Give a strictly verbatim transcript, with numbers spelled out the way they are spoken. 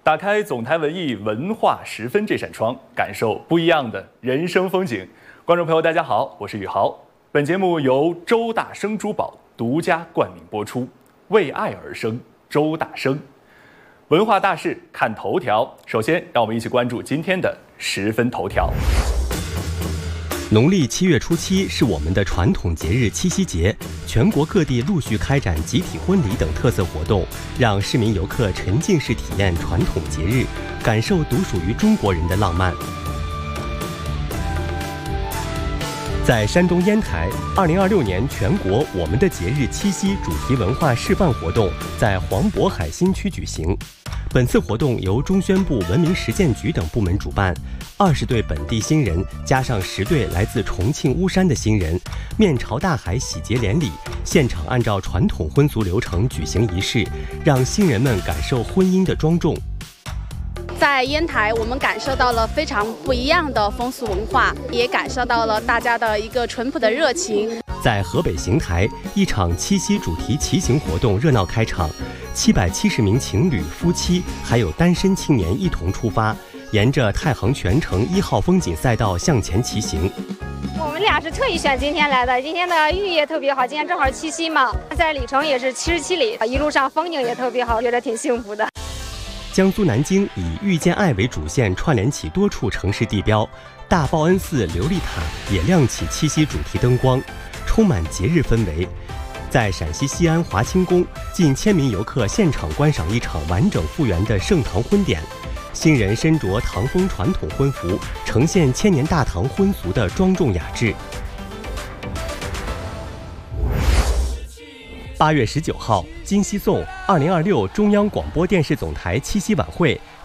打开总台文艺文化十分这扇窗，感受不一样的人生风景。观众朋友，大家好，我是宇豪。本节目由周大生珠宝独家冠名播出，为爱而生，周大生。文化大事看头条，首先让我们一起关注今天的十分头条。 农历七月初七是我们的传统节日七夕节，全国各地陆续开展集体婚礼等特色活动，让市民游客沉浸式体验传统节日，感受独属于中国人的浪漫。在山东烟台，二零二六年全国我们的节日七夕主题文化示范活动在黄渤海新区举行。本次活动由中宣部文明实践局等部门主办，二十对本地新人加上十对来自重庆巫山的新人，面朝大海喜结连理，现场按照传统婚俗流程举行仪式，让新人们感受婚姻的庄重。 在烟台，我们感受到了非常不一样的风俗文化，也感受到了大家的一个淳朴的热情。 在河北邢台，一场七夕主题骑行活动热闹开场，七百七十名情侣、夫妻还有单身青年一同出发，沿着太行全程一号风景赛道向前骑行。 我们俩是特意选今天来的，今天的寓意也特别好，今天正好七夕嘛，在里程也是七十七里，一路上风景也特别好，觉得挺幸福的。 江苏南京以遇见爱为主线串联起多处城市地标，大报恩寺琉璃塔也亮起七夕主题灯光，充满节日氛围。在陕西西安华清宫，近千名游客现场观赏一场完整复原的盛唐婚典，新人身着唐风传统婚服，呈现千年大唐婚俗的庄重雅致。八月十九号，金夕颂二零二六中央广播电视总台七夕晚会